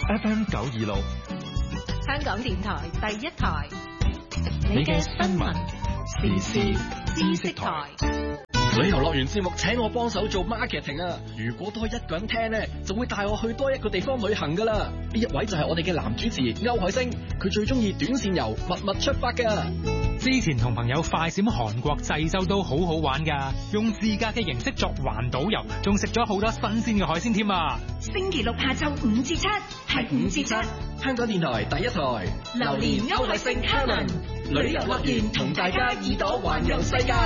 FM 926， 香港電台第一台， 你嘅新聞時事知識台。 旅遊樂園節目請我幫手做 marketing 啊！如果多一個人聽呢，就會帶我去多一個地方旅行噶啦。呢一位就係我哋嘅男主持歐海星，佢最中意短線遊，密出發噶。 之前同朋友快閃韓國濟州都好好玩噶，用自駕嘅形式作環島遊，仲食咗好多新鮮嘅海鮮添啊！ 星期六下晝5至7，係5至7。 香港電台第一台， 榴蓮歐海星 Helen 旅遊樂園同大家耳朵環遊世界。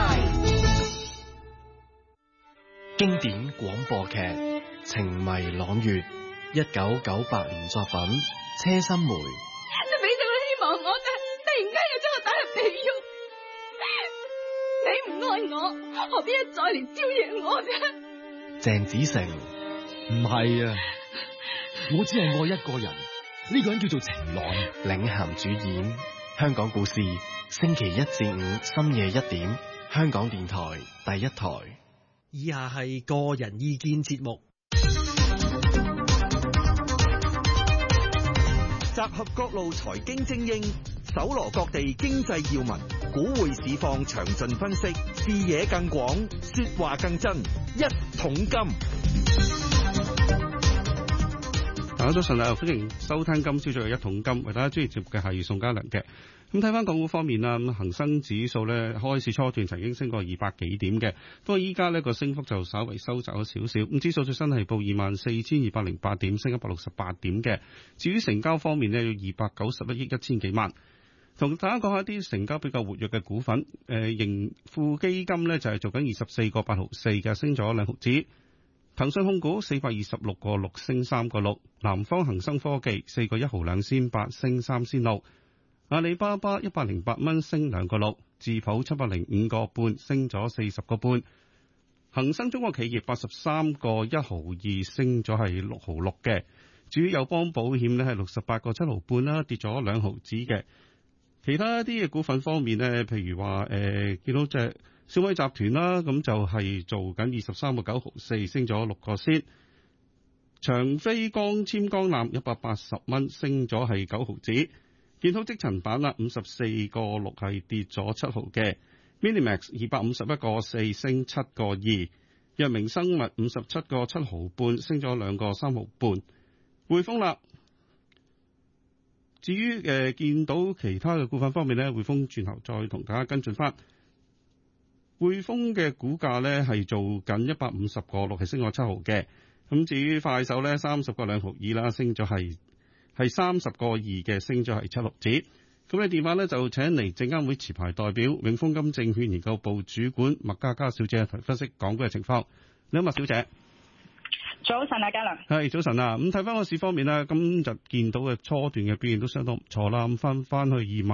經典廣播劇《情迷朗月》，1998年作品，車心梅。 你俾咗個希望我啫，突然間又將我打入地獄。你唔愛我，何必一再嚟招惹我啫？ 鄭子誠。 唔係啊，我只係愛一個人，呢個人叫做晴朗。 領銜主演，香港故事，星期1至5深夜1點，香港電台第一台。 以下係個人意見節目，集合各路財經精英，搜羅各地經濟要聞，股匯市況詳盡分析，視野更廣，說話更真，一桶金。大家早晨啊，歡迎收聽今朝早嘅一桶金，為大家主持節目嘅係宋嘉良嘅。咁睇翻港股方面啦，咁恒生指數咧開市初段曾經升過200幾點嘅，不過依家呢個升幅就稍微收窄咗少少。咁指數最新係報24,208點，升168點嘅。至於成交方面呢，有291億1000幾萬。同大家講下啲成交比較活躍嘅股份，盈富基金呢就係做緊24個8毫4嘅，升咗2毫子。騰訊控股426個6升3個6，南方恒生科技4個1毫2仙8升3仙6。阿里巴巴108蚊升2個6，智普705個半升咗40個半，恒生中國企業83個1毫2升咗係6毫6嘅。至於友邦保險呢係68個7毫半啦，跌咗2毫子嘅。其他一啲嘅股份方面呢，譬如話見到隻小米集團啦，咁就係做緊23個9毫4升咗6個先。長飛光纖光纜180蚊升咗係9毫子。建滔積層板啦，54個6係跌咗7毫嘅。Minimax 251個4升7個2。藥明生物57個7毫半升咗2個3毫半。匯豐啦，至於見到其他嘅股份方面呢，匯豐轉頭再同大家跟進翻。匯豐嘅股價呢係做緊150個6係升咗7毫嘅。咁至於快手呢，30個2毫2啦，升咗係30個2嘅，升咗係7毫子。咁你電話咧就請嚟證監會持牌代表永豐金證券研究部主管麥嘉嘉小姐分析港股嘅情況。你好，麥小姐。 早晨啊，嘉良。 係早晨啊。咁睇翻個市方面咧，今日見到嘅初段嘅表現都相當唔錯啦。咁翻去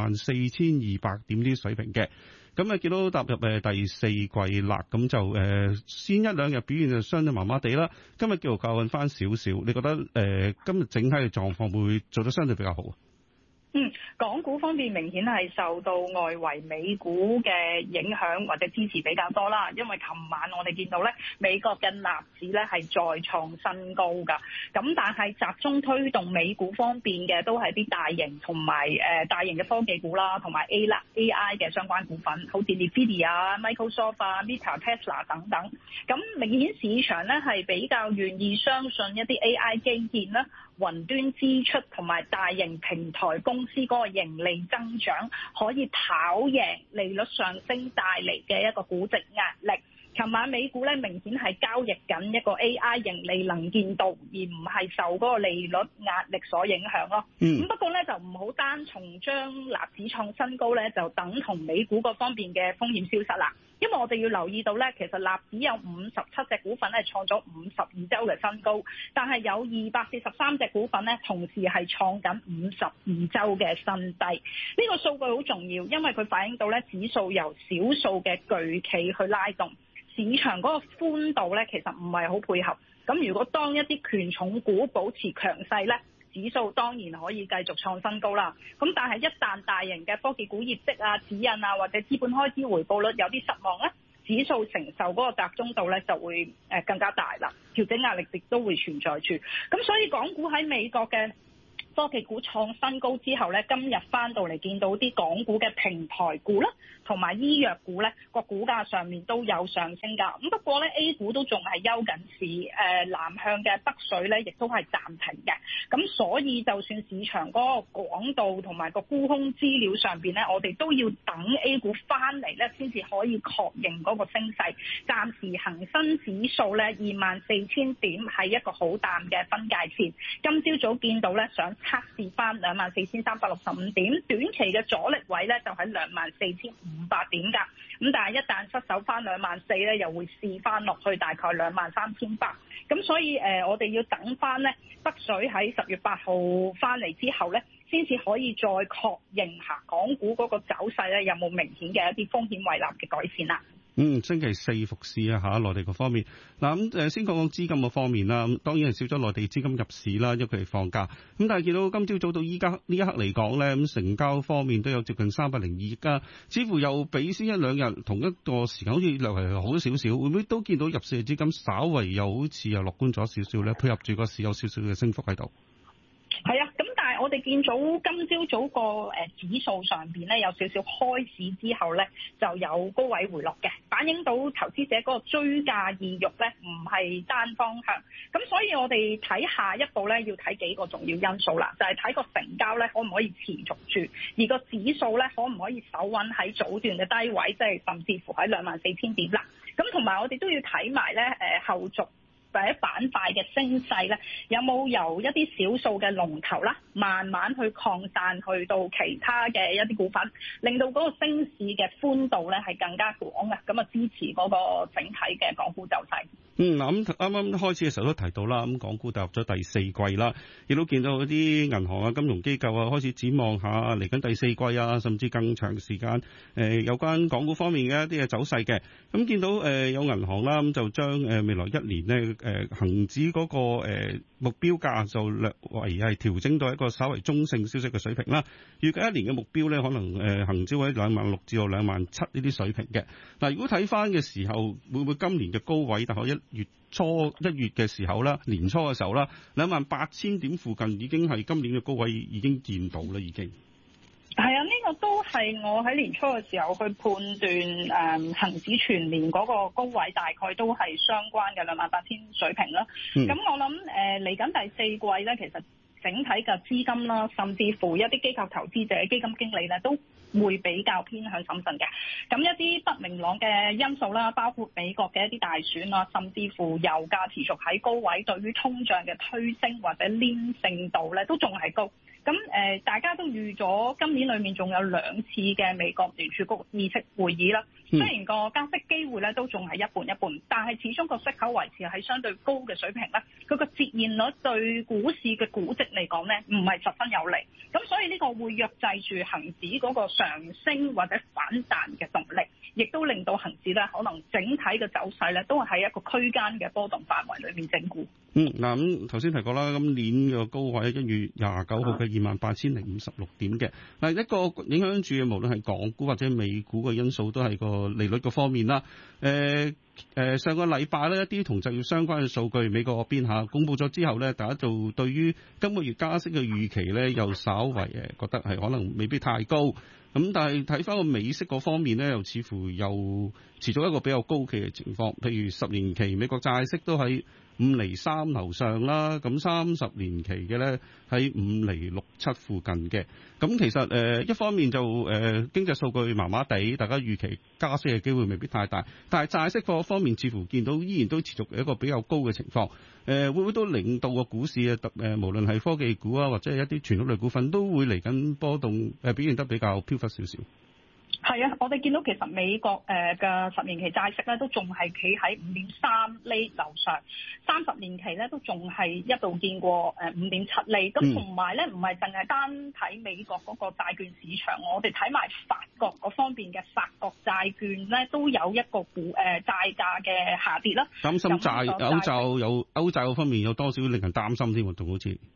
24,200點啲水平嘅。咁啊，見到踏入第四季啦，咁就先一兩日表現就相對麻麻地啦。今日叫做靠穩翻少少，你覺得今日整體嘅狀況會做得相對比較好啊？ 港股方面明顯係受到外圍美股嘅影響或者支持比較多啦，因為琴晚我哋見到咧美國嘅納指咧係再創新高㗎，咁但係集中推動美股方面嘅都係啲大型同埋大型嘅科技股啦，同埋 AI 嘅相關股份，好似 Nvidia、Microsoft 啊、Meta、Tesla 等等，咁明顯市場咧係比較願意相信一啲 AI 基建啦、雲端支出同埋大型平台公司嗰個盈利增長可以跑贏利率上升帶嚟嘅一個估值壓力。琴晚美股咧明顯係交易緊一個 AI 盈利能見度，而唔係受嗰個利率壓力所影響咯。咁不過咧就唔好單從將納指創新高咧就等同美股嗰方面嘅風險消失啦。因為我哋要留意到咧，其實納指有57隻股份咧創咗52周嘅新高，但係有243隻股份咧同時係創緊52周嘅新低。呢個數據好重要，因為佢反映到咧指數由少數嘅巨企去拉動。市場嗰個寬度咧，其實唔係好配合。咁如果當一啲權重股保持強勢咧，指數當然可以繼續創新高啦。咁但係一旦大型嘅科技股業績啊、指引啊或者資本開支回報率有啲失望咧，指數承受嗰個集中度咧就會更加大啦，調整壓力亦都會存在住。咁所以港股喺美國嘅科技股創新高之後咧，今日翻到嚟見到啲港股嘅平台股啦，同埋醫藥股咧個股價上面都有上升㗎。咁不過咧 A 股都仲係休緊市，南向嘅北水咧亦都係暫停嘅。咁所以就算市場嗰個廣度同埋個沽空資料上邊咧，我哋都要等 A 股翻嚟咧，先至可以確認嗰個升勢。暫時恒生指數咧24,000點係一個好淡嘅分界線。今朝早見到咧想測試翻24,365點，短期嘅阻力位咧就喺24,500點㗎。咁但係一旦失守翻24,000咧，又會試翻落去大概23,800。咁所以我哋要等翻咧北水喺10月8號翻嚟之後咧，先至可以再確認下港股嗰個走勢咧有冇明顯嘅一啲風險胃納嘅改善啦。 星期四復市啊嚇，內地嗰方面嗱咁先講講資金嘅方面啦。咁當然係少咗內地資金入市啦，因為佢哋放假。咁但係見到今朝早到依家呢一刻嚟講咧，咁成交方面都有接近302億㗎，似乎又比先一兩日同一個時間好似略為好少少。會唔會都見到入市嘅資金稍為又好似又樂觀咗少少咧？配合住個市有少少嘅升幅喺度。 係啊，咁但係我哋見到今朝早個指數上邊咧有少少開市之後咧就有高位回落嘅，反映到投資者嗰個追價意欲咧唔係單方向。咁所以我哋睇下一步咧要睇幾個重要因素啦，就係睇個成交咧可唔可以持續住，而個指數咧可唔可以守穩喺早段嘅低位，即係甚至乎喺24,000點啦。咁同埋我哋都要睇埋咧後續或者板塊嘅升勢咧，有冇由一啲少數嘅龍頭啦，慢慢去擴散去到其他嘅一啲股份，令到嗰個升市嘅寬度咧係更加廣嘅，咁啊支持嗰個整體嘅港股走勢。 嗱咁啱啱開始嘅時候都提到啦，咁港股踏入咗第四季啦，亦都見到嗰啲銀行啊、金融機構啊開始展望下嚟緊第四季啊，甚至更長時間有關港股方面嘅一啲嘅走勢嘅。咁見到有銀行啦，咁就將未來一年呢恒指嗰個目標價就略為係調整到一個稍為中性消息嘅水平啦。預計一年嘅目標咧，可能恒指喺26,000至到27,000呢啲水平嘅。嗱，如果睇翻嘅時候，會唔會今年嘅高位大概1月嘅時候啦，年初嘅時候啦，28,000點附近已經係今年嘅高位，已經見到啦，已經。 係啊，呢個都係我喺年初嘅時候去判斷恒指全年嗰個高位大概都係相關嘅28,000水平啦。咁我諗嚟緊第四季咧，其實整體嘅資金啦，甚至乎一啲機構投資者、基金經理咧，都會比較偏向審慎嘅。咁一啲不明朗嘅因素啦，包括美國嘅一啲大選啦，甚至乎油價持續喺高位，對於通脹嘅推升或者黏性度咧，都仲係高。咁大家都預咗今年裏面仲有2次嘅美國聯儲局議息會議啦。雖然個加息機會咧都仲係一半一半，但係始終個息口維持喺相對高嘅水平咧，佢個折現率對股市嘅估值嚟講咧唔係十分有利。咁所以呢個會約制住恒指嗰個上升或者反彈嘅動力，亦都令到恒指咧可能整體嘅走勢咧都係喺一個區間嘅波動範圍裏面整固。 嗱咁頭先提過啦，今年嘅高位1月29號嘅28,056點嘅。嗱，一個影響住嘅無論係港股或者美股嘅因素都係個利率嘅方面啦。上個禮拜呢，一啲同就業相關嘅數據，美國嗰邊公佈咗之後呢，大家就對於今個月加息嘅預期呢，又稍為覺得係可能未必太高。咁但係睇翻個美息嗰方面呢，又似乎又持續一個比較高企嘅情況。譬如10年期美國債息都喺5.3厘樓上啦，咁30年期嘅咧喺5.67厘附近嘅。咁其實一方面就經濟數據麻麻地，大家預期加息嘅機會未必太大，但係債息嗰方面似乎見到依然都持續一個比較高嘅情況。會唔會都令到個股市無論係科技股啊，或者係一啲傳統類股份都會嚟緊波動，表現得比較飄忽少少？ 係啊，我哋見到其實美國嘅10年期債息咧都仲係企喺5.3厘樓上，30年期咧都仲係一度見過5.7厘。咁同埋咧唔係淨係單睇美國嗰個債券市場，我哋睇埋法國嗰方面嘅法國債券咧都有一個債價嘅下跌啦。擔心歐債嗰方面有多少令人擔心添喎，仲好似。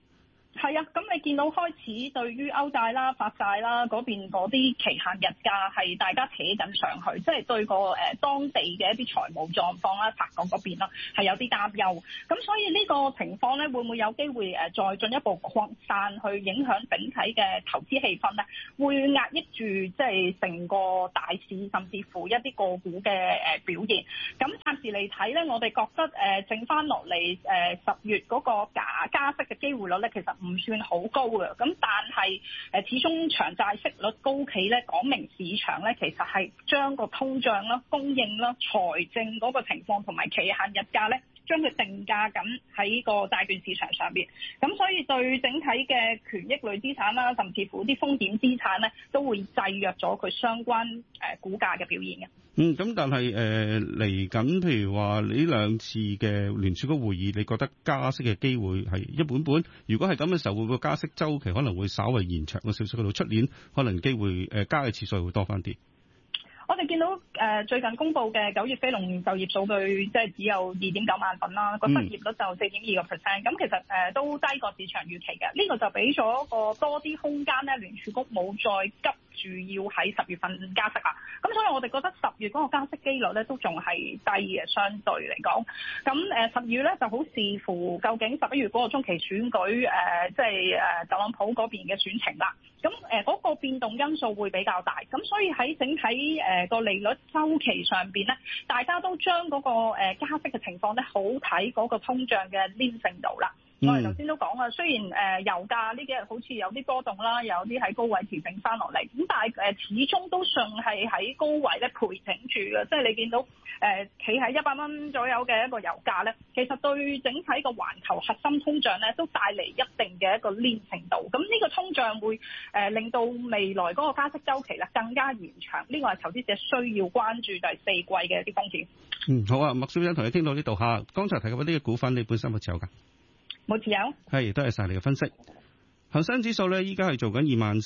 係啊，咁你見到開始對於歐債啦、法債啦嗰邊嗰啲期限日價係大家扯緊上去，即係對個當地嘅一啲財務狀況啦、法國嗰邊啦係有啲擔憂。咁所以呢個情況咧，會唔會有機會再進一步擴散去影響整體嘅投資氣氛咧？會壓抑住即係成個大市，甚至乎一啲個股嘅表現。咁暫時嚟睇咧，我哋覺得剩翻落嚟10月嗰個加息嘅機會率咧，其實唔算好高嘅，咁但係始終長債息率高企咧，講明市場咧其實係將個通脹啦、供應啦、財政嗰個情況同埋期限日價咧，將佢定價緊喺個債券市場上邊，咁所以對整體嘅權益類資產啦，甚至乎啲風險資產咧，都會制約咗佢相關股價嘅表現嘅。 咁但係嚟緊，譬如話呢兩次嘅聯儲局會議，你覺得加息嘅機會係一本本？如果係咁嘅時候，會唔會加息週期可能會稍為延長個少少，去到出年可能機會加嘅次數會多翻啲？ 我哋見到最近公布嘅9月非農就業數據，即係只有2.9萬份啦，個失業率就4.2%，咁其實都低過市場預期嘅。呢個就俾咗個多啲空間咧，聯儲局冇再急住要喺10月份加息啦。咁所以我哋覺得10月嗰個加息機率咧都仲係低嘅，相對嚟講。咁12月咧就好視乎究竟11月嗰個中期選舉即係特朗普嗰邊嘅選情啦。咁嗰個變動因素會比較大，咁所以喺整體個利率週期上邊咧，大家都將嗰個加息嘅情況咧，好睇嗰個通脹嘅黏性度啦。我哋頭先都講啦，雖然油價呢幾日好似有啲波動啦，有啲喺高位調整翻落嚟，咁但係始終都尚係喺高位咧陪整住嘅，即係你見到企喺100蚊左右嘅一個油價咧，其實對整體個環球核心通脹咧都帶嚟一定嘅一個黏性度。咁呢個通脹會令到未來嗰個加息週期咧更加延長，呢個係投資者需要關注第4季嘅一啲風險。 好啊，麥小姐同你傾到呢度嚇。剛才提及嗰啲嘅股份，你本身有持有㗎？ 冇持有，係多謝晒你嘅分析。恒生指數咧，依家係做緊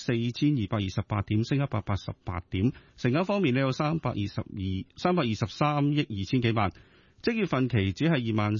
24,228點，升188點。成交方面咧，有323億2千幾萬。即月份期指係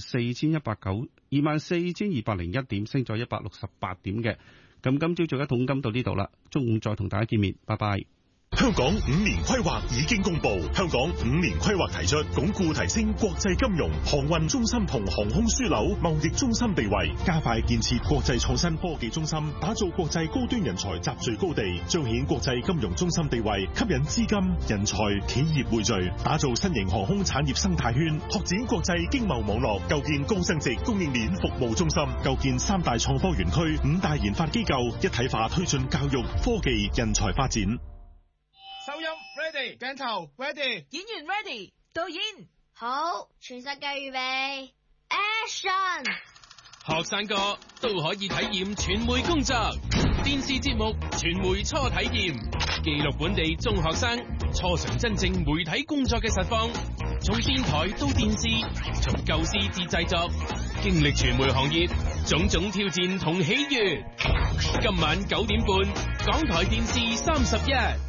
24,201點，升咗168點嘅。咁今朝早一桶金到呢度啦，中午再同大家見面，拜拜。 香港5年規劃已經公布，香港5年規劃提出鞏固提升國際金融、航運中心同航空樞紐貿易中心地位，加快建設國際創新科技中心，打造國際高端人才集聚高地，彰顯國際金融中心地位，吸引資金、人才、企業匯聚，打造新型航空產業生態圈，拓展國際經貿網絡，構建高增值供應鏈服務中心，構建3大創科園區、5大研發機構，一體化推進教育、科技、人才發展。 收音 ready， 鏡頭 ready， 演員 ready， 導演好，全世界預備 action。 學生哥都可以體驗傳媒工作，電視節目傳媒初體驗，記錄本地中學生初嘗真正媒體工作嘅實況，從電台到電視，從構思至製作，經歷傳媒行業種種挑戰同喜悅。今晚9點半，港台電視31。